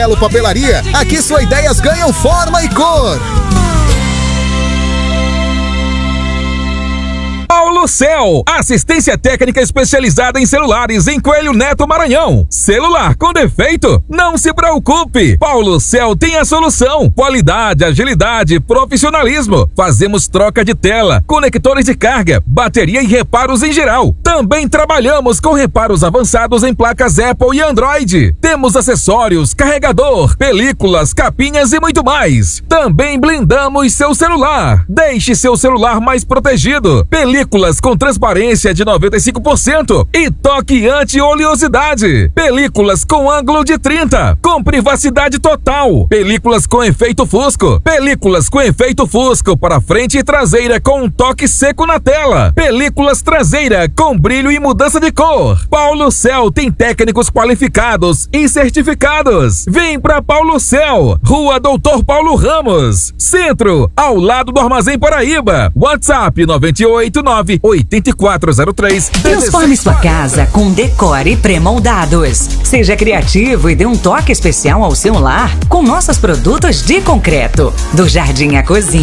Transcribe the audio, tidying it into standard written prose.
Papelaria, aqui suas ideias ganham forma e cor. Paulo Cell, assistência técnica especializada em celulares em Coelho Neto, Maranhão. Celular com defeito? Não se preocupe. Paulo Cell tem a solução. Qualidade, agilidade, profissionalismo. Fazemos troca de tela, conectores de carga, bateria e reparos em geral. Também trabalhamos com reparos avançados em placas Apple e Android. Temos acessórios, carregador, películas, capinhas e muito mais. Também blindamos seu celular. Deixe seu celular mais protegido. Películas com transparência de 95% e toque anti-oleosidade. Películas com ângulo de 30, com privacidade total. Películas com efeito fusco. Películas com efeito fusco para frente e traseira com um toque seco na tela. Películas traseira com brilho e mudança de cor. Paulo Cell tem técnicos qualificados e certificados. Vem pra Paulo Cell, Rua Doutor Paulo Ramos, Centro, ao lado do Armazém Paraíba. WhatsApp 989-8403. Transforme sua casa com decore pré-moldados. Seja criativo e dê um toque especial ao seu lar com nossos produtos de concreto. Do jardim à cozinha.